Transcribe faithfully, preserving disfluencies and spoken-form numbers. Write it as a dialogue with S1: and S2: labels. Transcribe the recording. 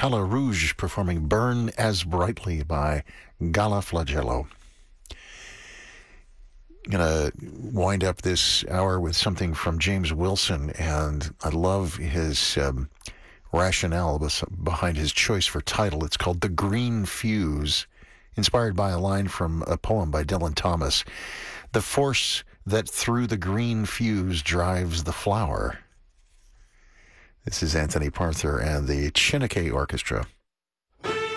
S1: Cala Rouge performing Burn as Brightly by Gala Flagello. I'm going to wind up this hour with something from James Wilson, and I love his um, rationale behind his choice for title. It's called The Green Fuse, inspired by a line from a poem by Dylan Thomas. The force that through the green fuse drives the flower. This is Anthony Parthur and the Chineke Orchestra.